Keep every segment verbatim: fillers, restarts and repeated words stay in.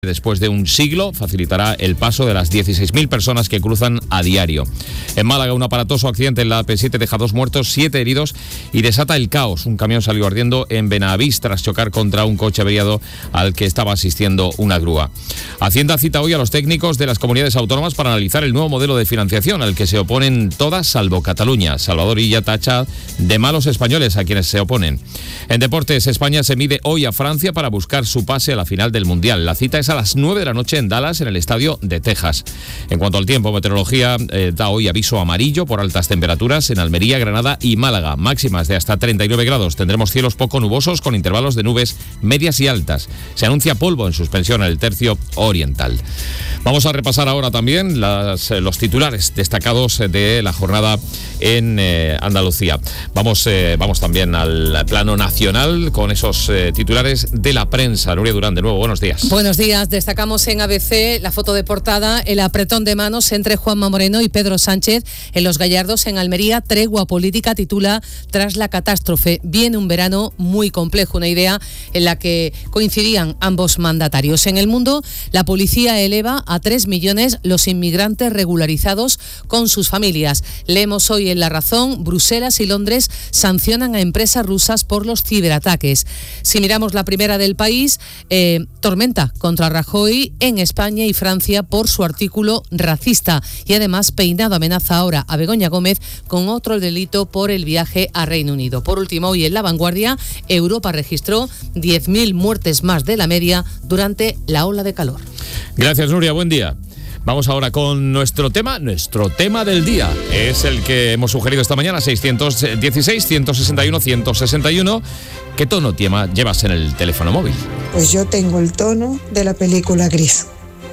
Después de un siglo, facilitará el paso de las dieciséis mil personas que cruzan a diario. En Málaga, un aparatoso accidente en la A P siete deja dos muertos, siete heridos y desata el caos. Un camión salió ardiendo en Benavís tras chocar contra un coche averiado al que estaba asistiendo una grúa. Hacienda cita hoy a los técnicos de las comunidades autónomas para analizar el nuevo modelo de financiación al que se oponen todas salvo Cataluña. Salvador Illa tacha de malos españoles a quienes se oponen. En deportes, España se mide hoy a Francia para buscar su pase a la final del Mundial. La cita es a las nueve de la noche en Dallas, en el estadio de Texas. En cuanto al tiempo, meteorología eh, da hoy aviso amarillo por altas temperaturas en Almería, Granada y Málaga. Máximas de hasta treinta y nueve grados. Tendremos cielos poco nubosos con intervalos de nubes medias y altas. Se anuncia polvo en suspensión en el tercio oriental. Vamos a repasar ahora también las, los titulares destacados de la jornada en eh, Andalucía. Vamos, eh, vamos también al plano nacional con esos eh, titulares de la prensa. Nuria Durán, de nuevo, buenos días. Buenos días. Destacamos en A B C la foto de portada, el apretón de manos entre Juanma Moreno y Pedro Sánchez en Los Gallardos, en Almería. Tregua política, titula Tras la catástrofe. Viene un verano muy complejo, una idea en la que coincidían ambos mandatarios. En El Mundo, la policía eleva a tres millones los inmigrantes regularizados con sus familias. Leemos hoy en La Razón, Bruselas y Londres sancionan a empresas rusas por los ciberataques. Si miramos la primera del País, eh, tormenta contra Rajoy en España y Francia por su artículo racista. Y además, Peinado amenaza ahora a Begoña Gómez con otro delito por el viaje a Reino Unido. Por último, hoy en La Vanguardia, Europa registró diez mil muertes más de la media durante la ola de calor. Gracias, Nuria. Buen día. Vamos ahora con nuestro tema, nuestro tema del día. Es el que hemos sugerido esta mañana, seiscientos dieciséis, ciento sesenta y uno, ciento sesenta y uno. ¿Qué tono tema llevas en el teléfono móvil? Pues yo tengo el tono de la película Gris,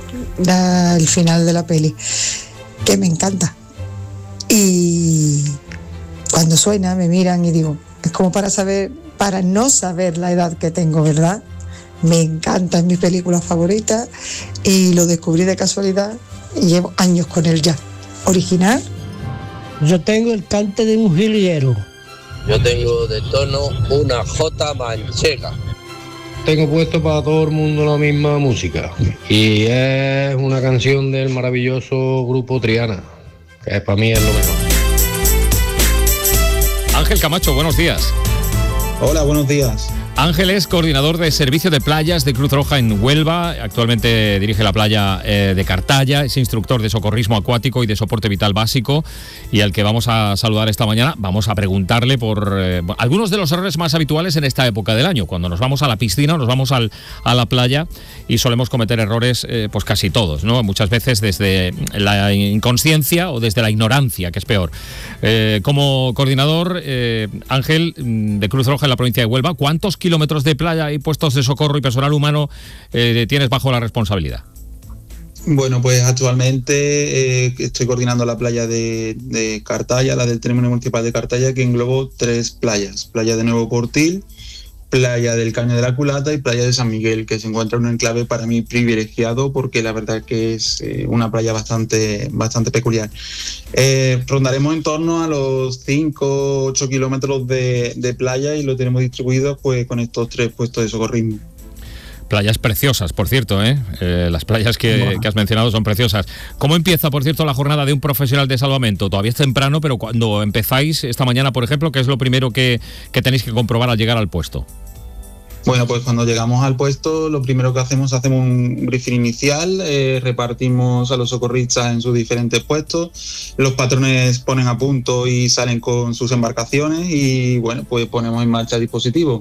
da el final de la peli, que me encanta. Y cuando suena me miran y digo, es como para saber, para no saber la edad que tengo, ¿verdad? Me encanta, es mi película favorita y lo descubrí de casualidad y llevo años con él ya. ¿Original? Yo tengo el cante de un jilguero. Yo tengo de tono una jota manchega. Tengo puesto para todo el mundo la misma música y es una canción del maravilloso grupo Triana, que para mí es lo mejor. Ángel Camacho, buenos días. Hola, buenos días. Ángel es coordinador de servicio de playas de Cruz Roja en Huelva. Actualmente dirige la playa eh, de Cartaya. Es instructor de socorrismo acuático y de soporte vital básico y al que vamos a saludar esta mañana. Vamos a preguntarle por eh, algunos de los errores más habituales en esta época del año, cuando nos vamos a la piscina o nos vamos al, a la playa y solemos cometer errores, eh, pues casi todos, ¿no? Muchas veces desde la inconsciencia o desde la ignorancia, que es peor. Eh, como coordinador, eh, Ángel, de Cruz Roja en la provincia de Huelva, ¿cuántos kilómetros kilómetros de playa y puestos de socorro y personal humano eh, tienes bajo la responsabilidad? Bueno, pues actualmente eh, estoy coordinando la playa de, de Cartaya, la del término municipal de Cartaya, que englobó tres playas: playa de Nuevo Cortil, playa del Caño de la Culata y playa de San Miguel, que se encuentra en un enclave para mí privilegiado porque la verdad que es eh, una playa bastante, bastante peculiar. Eh, rondaremos en torno a los cinco a ocho kilómetros de, de playa y lo tenemos distribuido pues con estos tres puestos de socorrismo. Playas preciosas, por cierto, ¿eh? Eh, las playas que, bueno. que has mencionado son preciosas. ¿Cómo empieza, por cierto, la jornada de un profesional de salvamento? Todavía es temprano, pero cuando empezáis esta mañana, por ejemplo, ¿qué es lo primero que, que tenéis que comprobar al llegar al puesto? Bueno, pues cuando llegamos al puesto, lo primero que hacemos, hacemos un briefing inicial, eh, repartimos a los socorristas en sus diferentes puestos, los patrones ponen a punto y salen con sus embarcaciones y bueno, pues ponemos en marcha el dispositivo.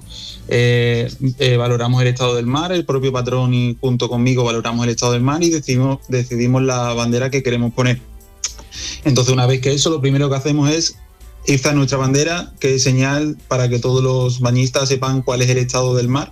Eh, eh, valoramos el estado del mar, el propio patrón y junto conmigo valoramos el estado del mar y decidimos, decidimos la bandera que queremos poner. Entonces, una vez que eso, lo primero que hacemos es izar nuestra bandera, que es señal para que todos los bañistas sepan cuál es el estado del mar.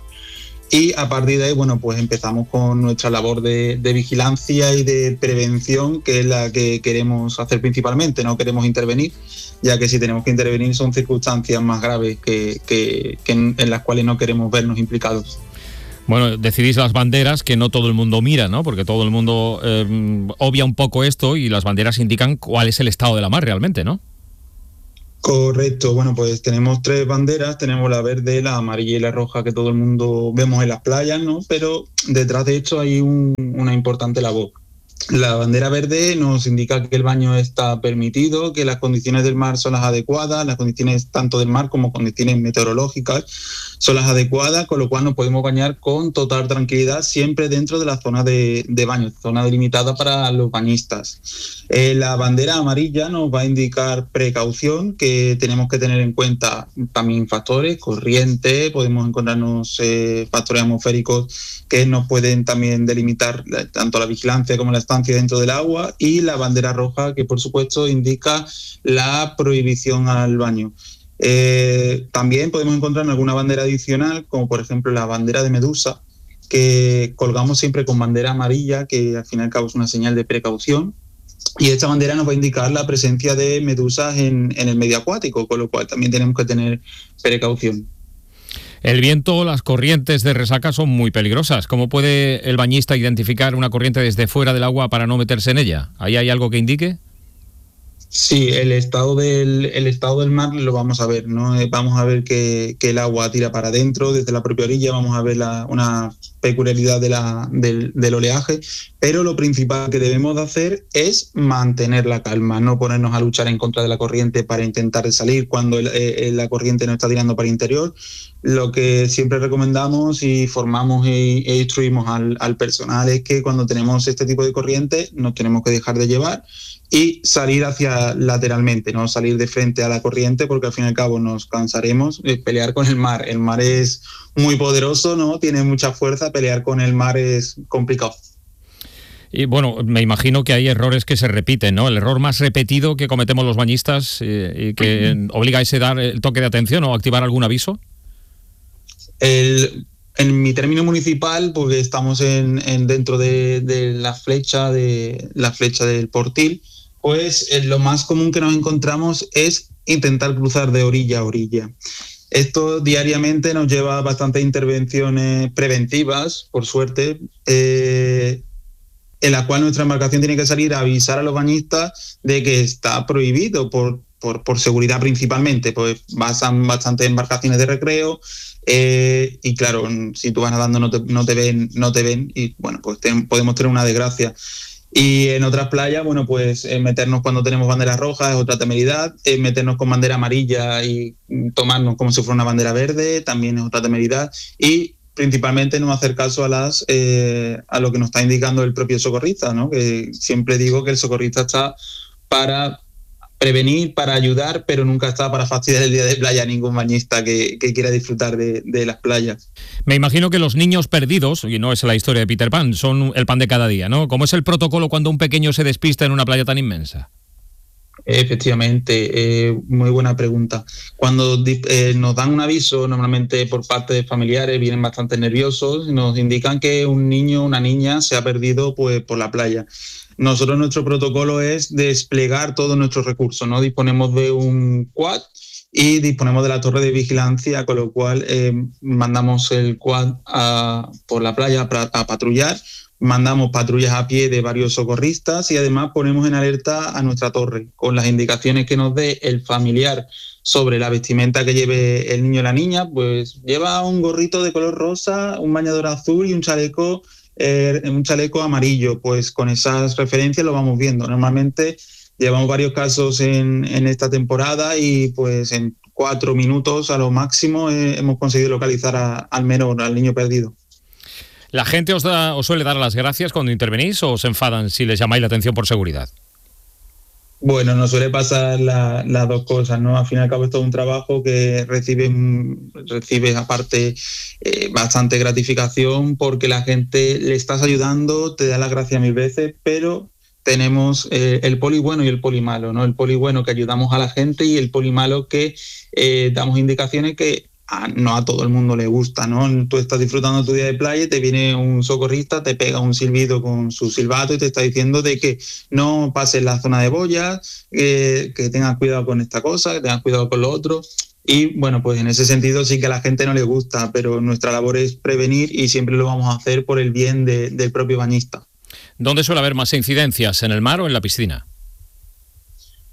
Y a partir de ahí, bueno, pues empezamos con nuestra labor de, de vigilancia y de prevención, que es la que queremos hacer principalmente. No queremos intervenir, ya que si tenemos que intervenir son circunstancias más graves que, que, que en, en las cuales no queremos vernos implicados. Bueno, decidís las banderas que no todo el mundo mira, ¿no? Porque todo el mundo eh, obvia un poco esto y las banderas indican cuál es el estado de la mar realmente, ¿no? Correcto, bueno, pues tenemos tres banderas, tenemos la verde, la amarilla y la roja que todo el mundo vemos en las playas, ¿no? Pero detrás de esto hay un, una importante labor. La bandera verde nos indica que el baño está permitido, que las condiciones del mar son las adecuadas, las condiciones tanto del mar como condiciones meteorológicas son las adecuadas, con lo cual nos podemos bañar con total tranquilidad siempre dentro de la zona de, de baño, zona delimitada para los bañistas. Eh, la bandera amarilla nos va a indicar precaución, que tenemos que tener en cuenta también factores, corriente, podemos encontrarnos eh, factores atmosféricos que nos pueden también delimitar tanto la vigilancia como la estancia dentro del agua, y la bandera roja, que por supuesto indica la prohibición al baño. Eh, también podemos encontrar alguna bandera adicional, como por ejemplo la bandera de Medusa, que colgamos siempre con bandera amarilla, que al fin y al cabo es una señal de precaución, y esta bandera nos va a indicar la presencia de medusas en, en el medio acuático, con lo cual también tenemos que tener precaución. El viento, las corrientes de resaca son muy peligrosas. ¿Cómo puede el bañista identificar una corriente desde fuera del agua para no meterse en ella? ¿Ahí hay algo que indique? Sí, el estado del el estado del mar lo vamos a ver, ¿no? Vamos a ver que, que el agua tira para adentro desde la propia orilla, vamos a ver la, una peculiaridad de la, del, del oleaje, pero lo principal que debemos de hacer es mantener la calma, no ponernos a luchar en contra de la corriente para intentar salir cuando el, eh, la corriente no está tirando para el interior. Lo que siempre recomendamos y formamos e, e instruimos al, al personal es que cuando tenemos este tipo de corriente nos tenemos que dejar de llevar y salir hacia lateralmente, no salir de frente a la corriente, porque al fin y al cabo nos cansaremos de pelear con el mar. El mar es muy poderoso, ¿no? Tiene mucha fuerza, pelear con el mar es complicado. Y bueno, me imagino que hay errores que se repiten, ¿no? El error más repetido que cometemos los bañistas eh, y que uh-huh. obliga a ese dar el toque de atención o activar algún aviso. El... En mi término municipal, porque estamos en, en dentro de, de la flecha de la flecha del Portil, pues eh, lo más común que nos encontramos es intentar cruzar de orilla a orilla. Esto diariamente nos lleva a bastantes intervenciones preventivas, por suerte, eh, en la cual nuestra embarcación tiene que salir a avisar a los bañistas de que está prohibido por, por, por seguridad principalmente, pues pasan bastantes embarcaciones de recreo. Eh, y claro, si tú vas nadando no te, no te ven, no te ven y bueno, pues te, podemos tener una desgracia. Y en otras playas, bueno, pues eh, meternos cuando tenemos banderas rojas es otra temeridad, eh, meternos con bandera amarilla y tomarnos como si fuera una bandera verde también es otra temeridad, y principalmente no hacer caso a las eh, a lo que nos está indicando el propio socorrista, ¿no? Que siempre digo que el socorrista está para prevenir, para ayudar, pero nunca está para fastidiar el día de playa a ningún bañista que, que quiera disfrutar de, de las playas. Me imagino que los niños perdidos, y no es la historia de Peter Pan, son el pan de cada día, ¿no? ¿Cómo es el protocolo cuando un pequeño se despista en una playa tan inmensa? Efectivamente, eh, muy buena pregunta. Cuando eh, nos dan un aviso, normalmente por parte de familiares, vienen bastante nerviosos y nos indican que un niño o una niña se ha perdido pues, por la playa. Nosotros nuestro protocolo es desplegar todos nuestros recursos, ¿no? Disponemos de un quad y disponemos de la torre de vigilancia, con lo cual eh, mandamos el quad a, por la playa a, a patrullar, mandamos patrullas a pie de varios socorristas y además ponemos en alerta a nuestra torre con las indicaciones que nos dé el familiar sobre la vestimenta que lleve el niño o la niña. Pues lleva un gorrito de color rosa, un bañador azul y un chaleco Eh, un chaleco amarillo, pues con esas referencias lo vamos viendo. Normalmente llevamos varios casos en, en esta temporada y pues en cuatro minutos a lo máximo eh, hemos conseguido localizar a, al menor, al niño perdido. ¿La gente os, da, os suele dar las gracias cuando intervenís o os enfadan si les llamáis la atención por seguridad? Bueno, nos suele pasar la, las dos cosas, ¿no? Al fin y al cabo es todo un trabajo que recibe, recibe aparte eh, bastante gratificación porque la gente le estás ayudando, te da las gracias mil veces, pero tenemos eh, el poli bueno y el poli malo, ¿no? El poli bueno que ayudamos a la gente y el poli malo que eh, damos indicaciones que a, no a todo el mundo le gusta, ¿no? Tú estás disfrutando tu día de playa y te viene un socorrista, te pega un silbido con su silbato y te está diciendo de que no pases la zona de boyas, eh, que tengas cuidado con esta cosa, que tengas cuidado con lo otro. Y bueno, pues en ese sentido sí que a la gente no le gusta, pero nuestra labor es prevenir y siempre lo vamos a hacer por el bien de, del propio bañista. ¿Dónde suele haber más incidencias, en el mar o en la piscina?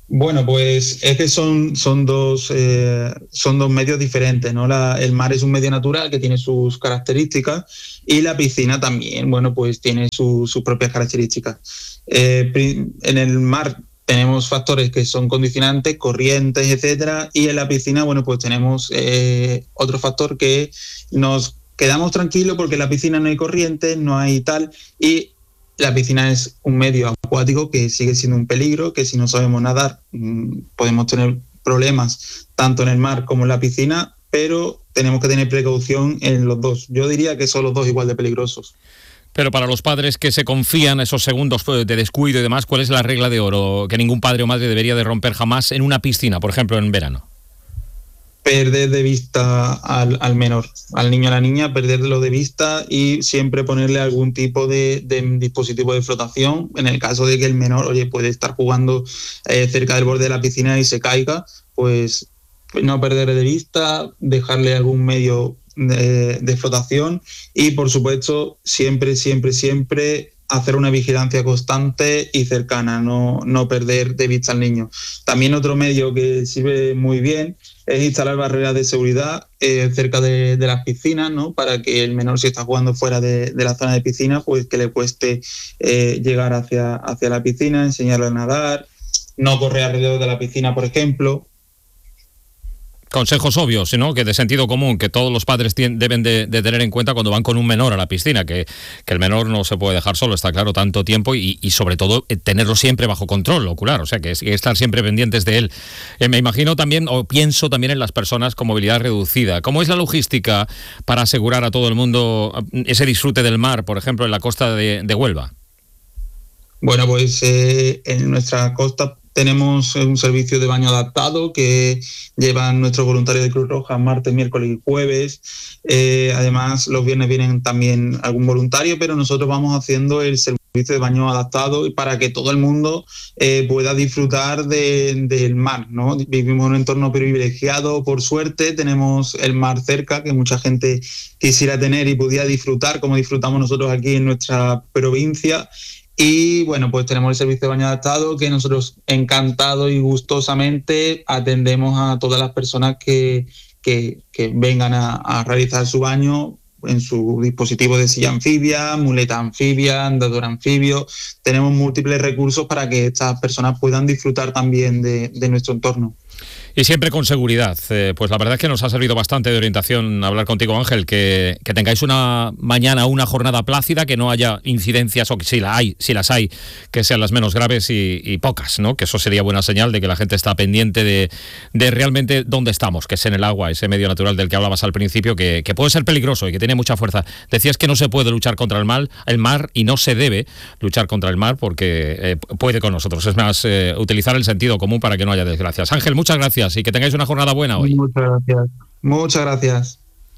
Bueno, pues es que son, son, dos, eh, son dos medios diferentes, ¿no? La, el mar es un medio natural que tiene sus características y la piscina también, bueno, pues tiene su, sus propias características. Eh, en el mar tenemos factores que son condicionantes, corrientes, etcétera, y en la piscina, bueno, pues tenemos eh, otro factor que nos quedamos tranquilos porque en la piscina no hay corrientes, no hay tal, y la piscina es un medio acuático que sigue siendo un peligro, que si no sabemos nadar mmm, podemos tener problemas tanto en el mar como en la piscina, pero tenemos que tener precaución en los dos. Yo diría que son los dos igual de peligrosos. Pero para los padres que se confían esos segundos de descuido y demás, ¿cuál es la regla de oro que ningún padre o madre debería de romper jamás en una piscina, por ejemplo, en verano? Perder de vista al, al menor, al niño o a la niña, perderlo de vista y siempre ponerle algún tipo de, de dispositivo de flotación. En el caso de que el menor, oye, puede estar jugando eh, cerca del borde de la piscina y se caiga, pues no perderle de vista, dejarle algún medio de, de flotación y, por supuesto, siempre, siempre, siempre hacer una vigilancia constante y cercana, no, no perder de vista al niño. También otro medio que sirve muy bien es instalar barreras de seguridad eh, cerca de, de las piscinas, ¿no? Para que el menor, si está jugando fuera de, de la zona de piscina, pues que le cueste eh, llegar hacia, hacia la piscina, enseñarle a nadar, no correr alrededor de la piscina, por ejemplo. Consejos obvios, ¿no? Que de sentido común, que todos los padres tienen, deben de, de tener en cuenta cuando van con un menor a la piscina, que, que el menor no se puede dejar solo, está claro, tanto tiempo y, y sobre todo eh, tenerlo siempre bajo control ocular, o sea, que, es, que estar siempre pendientes de él. Eh, me imagino también, o pienso también en las personas con movilidad reducida. ¿Cómo es la logística para asegurar a todo el mundo ese disfrute del mar, por ejemplo, en la costa de, de Huelva? Bueno, pues eh, en nuestra costa tenemos un servicio de baño adaptado que llevan nuestros voluntarios de Cruz Roja martes, miércoles y jueves. Eh, además, los viernes vienen también algún voluntario, pero nosotros vamos haciendo el servicio de baño adaptado para que todo el mundo eh, pueda disfrutar de, del mar, ¿no? Vivimos en un entorno privilegiado, por suerte, tenemos el mar cerca, que mucha gente quisiera tener y pudiera disfrutar, como disfrutamos nosotros aquí en nuestra provincia. Y bueno, pues tenemos el servicio de baño adaptado que nosotros encantados y gustosamente atendemos a todas las personas que, que, que vengan a, a realizar su baño en su dispositivo de silla anfibia, muleta anfibia, andador anfibio. Tenemos múltiples recursos para que estas personas puedan disfrutar también de, de nuestro entorno. Y siempre con seguridad. Eh, pues la verdad es que nos ha servido bastante de orientación hablar contigo, Ángel, que, que tengáis una mañana, una jornada plácida, que no haya incidencias, o que si, la hay, si las hay, que sean las menos graves y, y pocas, ¿no? Que eso sería buena señal de que la gente está pendiente de, de realmente dónde estamos, que es en el agua, ese medio natural del que hablabas al principio, que, que puede ser peligroso y que tiene mucha fuerza. Decías que no se puede luchar contra el mal, el mar, y no se debe luchar contra el mar porque eh, puede con nosotros. Es más, eh, utilizar el sentido común para que no haya desgracias. Ángel, muchas gracias y que tengáis una jornada buena hoy. Muchas gracias. Muchas gracias.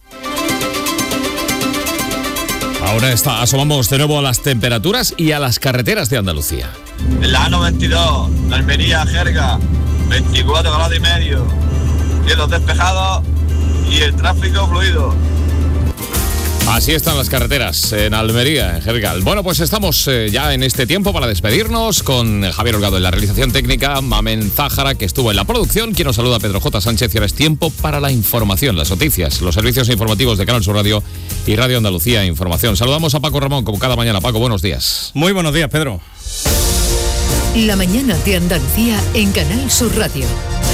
Ahora está, asomamos de nuevo a las temperaturas y a las carreteras de Andalucía. En la A noventa y dos, la Almería, Jerga, veinticuatro grados y medio, cielos despejados y el tráfico fluido. Así están las carreteras en Almería, en Jergal. Bueno, pues estamos eh, ya en este tiempo para despedirnos con Javier Holgado en la realización técnica, Mamen Zájara, que estuvo en la producción, quien nos saluda, Pedro J. Sánchez, y ahora es tiempo para la información, las noticias, los servicios informativos de Canal Sur Radio y Radio Andalucía Información. Saludamos a Paco Ramón, como cada mañana. Paco, buenos días. Muy buenos días, Pedro. La mañana de Andalucía en Canal Sur Radio.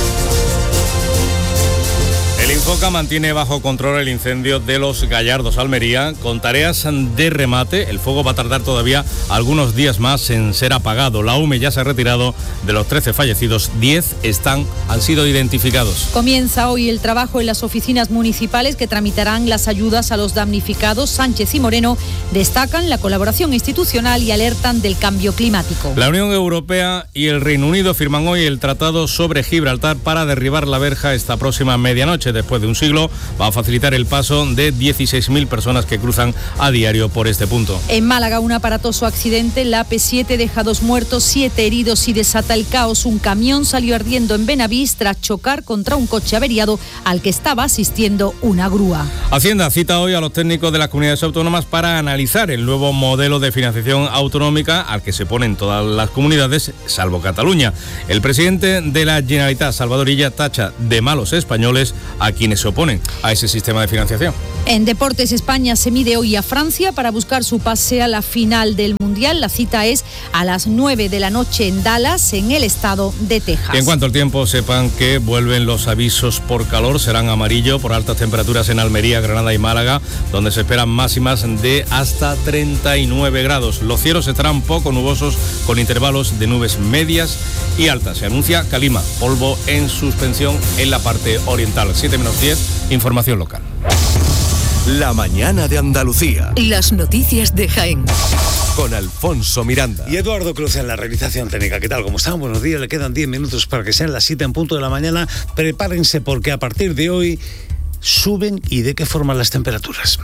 El Infoca mantiene bajo control el incendio de Los Gallardos, Almería, con tareas de remate. El fuego va a tardar todavía algunos días más en ser apagado. La U M E ya se ha retirado. De los trece fallecidos, diez están, han sido identificados. Comienza hoy el trabajo en las oficinas municipales que tramitarán las ayudas a los damnificados. Sánchez y Moreno destacan la colaboración institucional y alertan del cambio climático. La Unión Europea y el Reino Unido firman hoy el Tratado sobre Gibraltar para derribar la verja esta próxima medianoche. Después después de un siglo, va a facilitar el paso de dieciséis mil personas que cruzan a diario por este punto. En Málaga, un aparatoso accidente en la A P siete deja dos muertos, siete heridos y desata el caos. Un camión salió ardiendo en Benavís tras chocar contra un coche averiado al que estaba asistiendo una grúa. Hacienda cita hoy a los técnicos de las comunidades autónomas para analizar el nuevo modelo de financiación autonómica al que se ponen todas las comunidades, salvo Cataluña. El presidente de la Generalitat, Salvador Illa, tacha de malos españoles a quienes se oponen a ese sistema de financiación. En deportes, España se mide hoy a Francia para buscar su pase a la final del Mundial. La cita es a las nueve de la noche en Dallas, en el estado de Texas. Y en cuanto al tiempo, sepan que vuelven los avisos por calor, serán amarillo por altas temperaturas en Almería, Granada y Málaga, donde se esperan máximas de hasta treinta y nueve grados. Los cielos estarán poco nubosos con intervalos de nubes medias y altas. Se anuncia calima, polvo en suspensión en la parte oriental. siete menos diez, información local. La mañana de Andalucía. Las noticias de Jaén. Con Alfonso Miranda. Y Eduardo Cruz en la realización técnica. ¿Qué tal? ¿Cómo están? Buenos días. Le quedan diez minutos para que sean las siete en punto de la mañana. Prepárense porque a partir de hoy suben y de qué forma las temperaturas.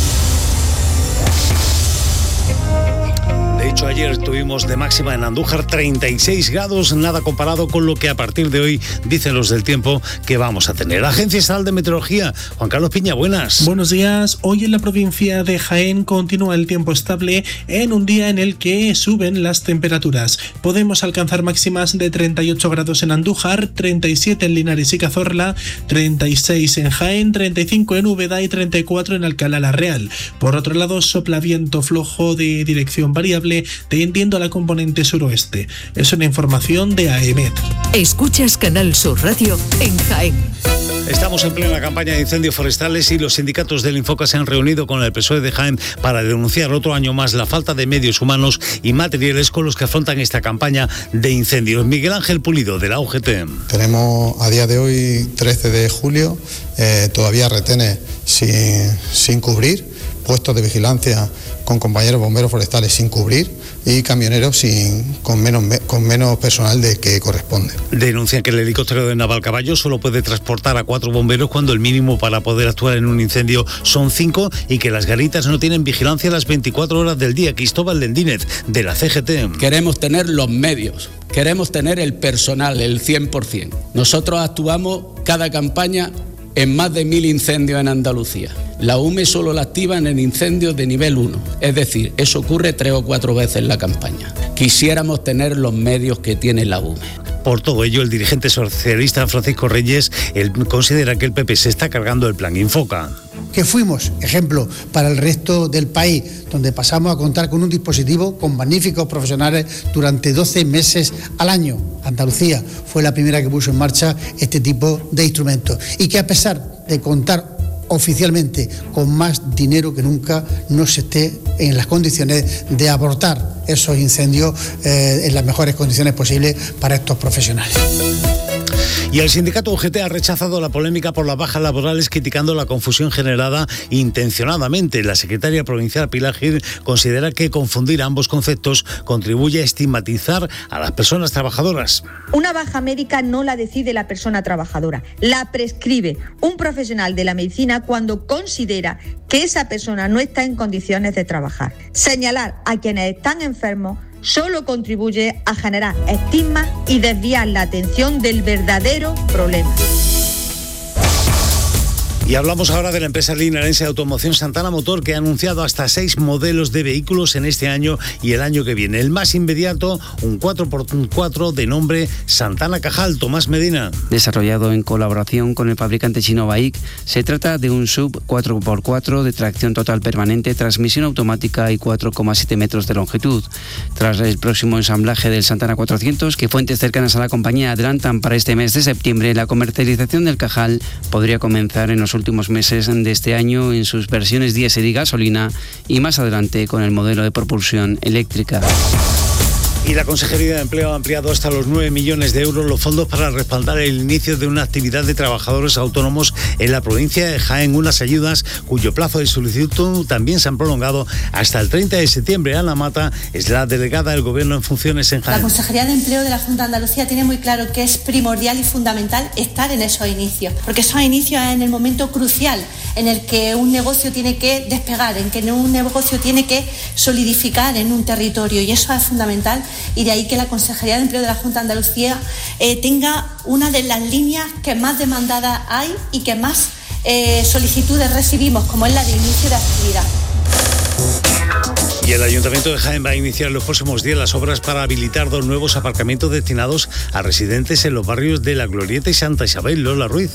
De hecho, ayer tuvimos de máxima en Andújar treinta y seis grados, nada comparado con lo que a partir de hoy dicen los del tiempo que vamos a tener. Agencia Estatal de Meteorología, Juan Carlos Piña, buenas. Buenos días. Hoy en la provincia de Jaén continúa el tiempo estable en un día en el que suben las temperaturas. Podemos alcanzar máximas de treinta y ocho grados en Andújar, treinta y siete en Linares y Cazorla, treinta y seis en Jaén, treinta y cinco en Úbeda y treinta y cuatro en Alcalá la Real. Por otro lado, sopla viento flojo de dirección variable tendiendo a la componente suroeste. Es una información de A E M E T. Escuchas Canal Sur Radio en Jaén. Estamos en plena campaña de incendios forestales y los sindicatos del Infoca se han reunido con el P S O E de Jaén para denunciar otro año más la falta de medios humanos y materiales con los que afrontan esta campaña de incendios. Miguel Ángel Pulido, de la U G T. Tenemos a día de hoy, trece de julio, eh, todavía retenes sin, sin cubrir, puestos de vigilancia con compañeros bomberos forestales sin cubrir y camioneros sin, con, menos, con menos personal de que corresponde. Denuncian que el helicóptero de Navalcaballo solo puede transportar a cuatro bomberos cuando el mínimo para poder actuar en un incendio son cinco y que las garitas no tienen vigilancia las veinticuatro horas del día. Cristóbal Lendínez, de la C G T. Queremos tener los medios, queremos tener el personal, el cien por ciento. Nosotros actuamos cada campaña en más de mil incendios en Andalucía. La U M E solo la activan en incendios de nivel uno, es decir, eso ocurre tres o cuatro veces en la campaña. Quisiéramos tener los medios que tiene la U M E. Por todo ello, el dirigente socialista Francisco Reyes él considera que el P P se está cargando el plan Infoca. Que fuimos ejemplo para el resto del país, donde pasamos a contar con un dispositivo con magníficos profesionales durante doce meses al año. Andalucía fue la primera que puso en marcha este tipo de instrumentos y que a pesar de contar oficialmente con más dinero que nunca, no se esté en las condiciones de abordar esos incendios eh, en las mejores condiciones posibles para estos profesionales. Y el sindicato U G T ha rechazado la polémica por las bajas laborales, criticando la confusión generada intencionadamente. La secretaria provincial Pilar Gil considera que confundir ambos conceptos contribuye a estigmatizar a las personas trabajadoras. Una baja médica no la decide la persona trabajadora, la prescribe un profesional de la medicina cuando considera que esa persona no está en condiciones de trabajar. Señalar a quienes están enfermos solo contribuye a generar estigma y desviar la atención del verdadero problema. Y hablamos ahora de la empresa linarense de automoción Santana Motor, que ha anunciado hasta seis modelos de vehículos en este año y el año que viene. El más inmediato, un cuatro por cuatro de nombre Santana Cajal. Tomás Medina. Desarrollado en colaboración con el fabricante chino Baic, se trata de un sub cuatro por cuatro de tracción total permanente, transmisión automática y cuatro coma siete metros de longitud. Tras el próximo ensamblaje del Santana cuatrocientos, que fuentes cercanas a la compañía adelantan para este mes de septiembre, la comercialización del Cajal podría comenzar en los últimos meses de este año en sus versiones diésel y gasolina y más adelante con el modelo de propulsión eléctrica. Y la Consejería de Empleo ha ampliado hasta los nueve millones de euros los fondos para respaldar el inicio de una actividad de trabajadores autónomos en la provincia de Jaén. Unas ayudas cuyo plazo de solicitud también se han prolongado hasta el treinta de septiembre. Ana Mata es la delegada del Gobierno en funciones en Jaén. La Consejería de Empleo de la Junta de Andalucía tiene muy claro que es primordial y fundamental estar en esos inicios, porque esos inicios es en el momento crucial en el que un negocio tiene que despegar, en que un negocio tiene que solidificar en un territorio, y eso es fundamental, y de ahí que la Consejería de Empleo de la Junta de Andalucía eh, tenga una de las líneas que más demandadas hay y que más eh, solicitudes recibimos, como es la de inicio de actividad. Y el Ayuntamiento de Jaén va a iniciar en los próximos días las obras para habilitar dos nuevos aparcamientos destinados a residentes en los barrios de La Glorieta y Santa Isabel. Lola Ruiz.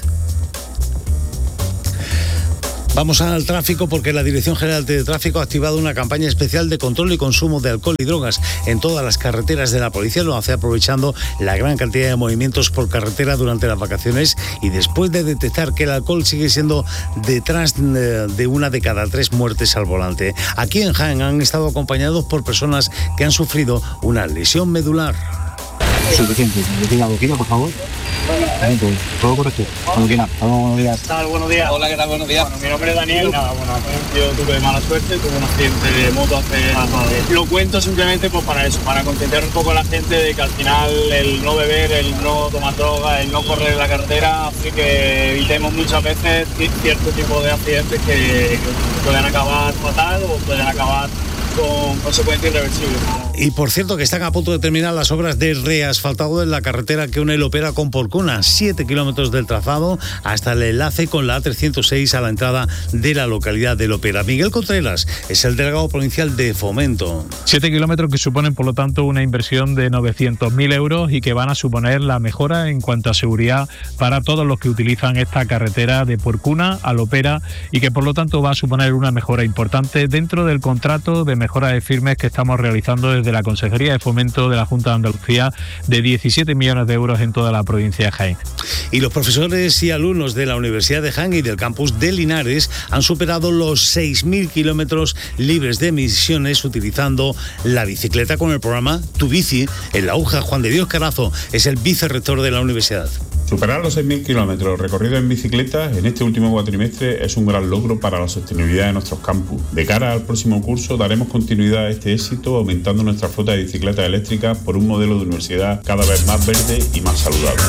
Vamos al tráfico, porque la Dirección General de Tráfico ha activado una campaña especial de control y consumo de alcohol y drogas en todas las carreteras de la policía. Lo hace aprovechando la gran cantidad de movimientos por carretera durante las vacaciones y después de detectar que el alcohol sigue siendo detrás de una de cada tres muertes al volante. Aquí en Jaén han estado acompañados por personas que han sufrido una lesión medular. Suficiente. Decir la boquilla, por favor. Todo correcto. Cuando quiera. Buenos días. ¿Qué tal? Buenos días. Hola, ¿qué tal? Buenos días. Bueno, mi nombre es Daniel. Nada, bueno, yo tuve mala suerte, tuve un accidente de moto hace... Lo cuento simplemente pues para eso, para concienciar un poco a la gente de que al final el no beber, el no tomar droga, el no correr en la carretera hace que evitemos muchas veces cierto tipo de accidentes que, que pueden acabar fatal o pueden acabar con consecuencias irreversibles. Y por cierto que están a punto de terminar las obras de reasfaltado en la carretera que une Lopera con Porcuna, siete kilómetros del trazado hasta el enlace con la A trescientos seis a la entrada de la localidad de Lopera. Miguel Contreras es el delegado provincial de Fomento. Siete kilómetros que suponen, por lo tanto, una inversión de novecientos mil euros y que van a suponer la mejora en cuanto a seguridad para todos los que utilizan esta carretera de Porcuna a Lopera, y que por lo tanto va a suponer una mejora importante dentro del contrato de mejoras de firmes que estamos realizando desde la Consejería de Fomento de la Junta de Andalucía, de diecisiete millones de euros en toda la provincia de Jaén. Y los profesores y alumnos de la Universidad de Jaén y del campus de Linares han superado los seis mil kilómetros libres de emisiones utilizando la bicicleta con el programa Tu Bici en la UJA. Juan de Dios Carazo es el vicerrector de la universidad. Superar los seis mil kilómetros recorridos en bicicleta en este último cuatrimestre es un gran logro para la sostenibilidad de nuestros campus. De cara al próximo curso daremos continuidad a este éxito aumentando nuestra flota de bicicletas eléctricas por un modelo de universidad cada vez más verde y más saludable.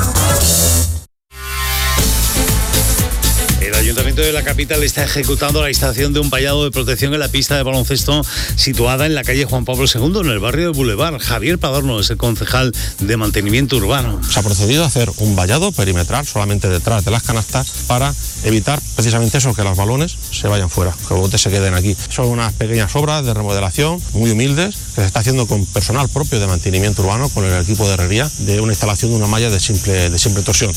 El Ayuntamiento de la capital está ejecutando la instalación de un vallado de protección en la pista de baloncesto situada en la calle Juan Pablo segundo, en el barrio de Boulevard. Javier Padorno es el concejal de mantenimiento urbano. Se ha procedido a hacer un vallado perimetral solamente detrás de las canastas para evitar precisamente eso, que los balones se vayan fuera, que los botes se queden aquí. Son unas pequeñas obras de remodelación muy humildes que se está haciendo con personal propio de mantenimiento urbano, con el equipo de herrería, de una instalación de una malla de simple, de simple torsión.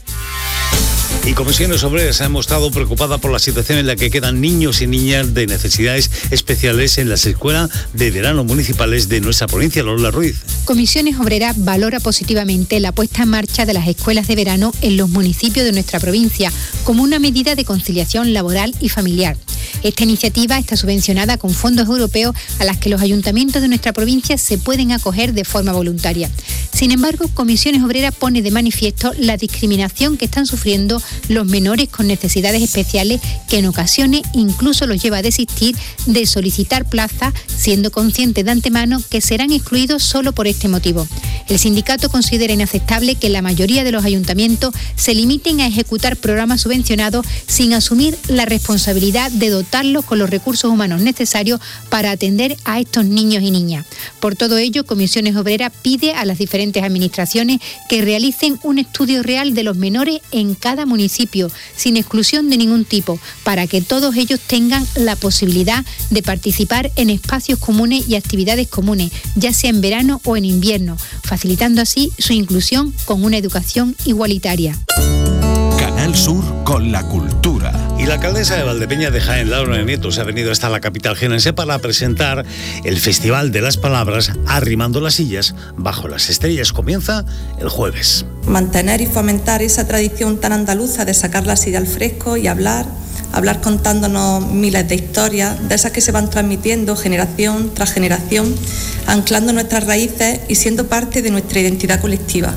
Y Comisiones Obreras se ha mostrado preocupada por la situación en la que quedan niños y niñas de necesidades especiales en las escuelas de verano municipales de nuestra provincia. Lola Ruiz. Comisiones Obreras valora positivamente la puesta en marcha de las escuelas de verano en los municipios de nuestra provincia como una medida de conciliación laboral y familiar. Esta iniciativa está subvencionada con fondos europeos a las que los ayuntamientos de nuestra provincia se pueden acoger de forma voluntaria. Sin embargo, Comisiones Obreras pone de manifiesto la discriminación que están sufriendo los menores con necesidades especiales, que en ocasiones incluso los lleva a desistir de solicitar plazas, siendo conscientes de antemano que serán excluidos solo por este motivo. El sindicato considera inaceptable que la mayoría de los ayuntamientos se limiten a ejecutar programas subvencionados sin asumir la responsabilidad de dotarlos con los recursos humanos necesarios para atender a estos niños y niñas. Por todo ello, Comisiones Obreras pide a las diferentes administraciones que realicen un estudio real de los menores en cada municipio, sin exclusión de ningún tipo, para que todos ellos tengan la posibilidad de participar en espacios comunes y actividades comunes, ya sea en verano o en invierno, facilitando así su inclusión con una educación igualitaria. Canal Sur con la cultura. Y la alcaldesa de Valdepeñas de Jaén, Laura Nieto, se ha venido hasta la capital jienense para presentar el Festival de las Palabras Arrimando las Sillas bajo las estrellas. Comienza el jueves. Mantener y fomentar esa tradición tan andaluza de sacar la silla al fresco y hablar, hablar contándonos miles de historias, de esas que se van transmitiendo generación tras generación, anclando nuestras raíces y siendo parte de nuestra identidad colectiva.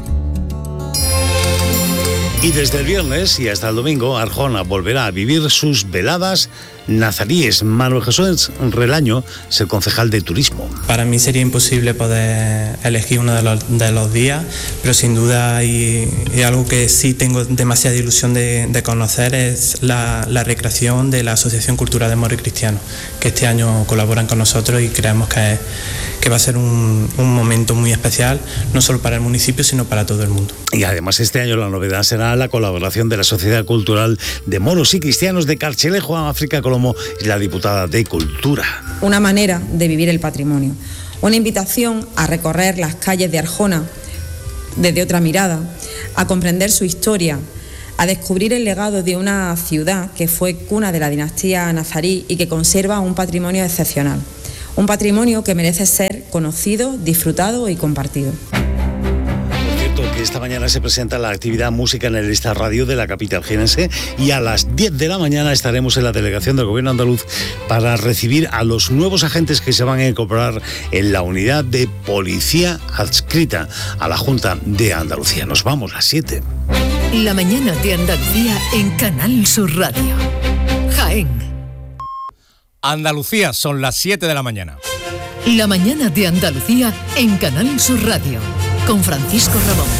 Y desde el viernes y hasta el domingo, Arjona volverá a vivir sus veladas nazaríes. Manuel Jesús Relaño es el concejal de turismo. Para mí sería imposible poder elegir uno de los, de los días, pero sin duda hay, hay algo que sí tengo demasiada ilusión de, de conocer, es la, la recreación de la Asociación Cultural de Moro y Cristiano, que este año colaboran con nosotros y creemos que, que va a ser un, un momento muy especial, no solo para el municipio, sino para todo el mundo. Y además este año la novedad será la colaboración de la Sociedad Cultural de Moros y Cristianos de Carchelejo, África Colomo, y la diputada de Cultura. Una manera de vivir el patrimonio, una invitación a recorrer las calles de Arjona desde otra mirada, a comprender su historia, a descubrir el legado de una ciudad que fue cuna de la dinastía nazarí y que conserva un patrimonio excepcional, un patrimonio que merece ser conocido, disfrutado y compartido. Que esta mañana se presenta la actividad Música en el Esta Radio de la capital jienense y a las diez de la mañana estaremos en la delegación del Gobierno andaluz para recibir a los nuevos agentes que se van a incorporar en la unidad de policía adscrita a la Junta de Andalucía. Nos vamos a las siete. La mañana de Andalucía en Canal Sur Radio. Jaén. Andalucía, son las siete de la mañana. La mañana de Andalucía en Canal Sur Radio con Francisco Ramón.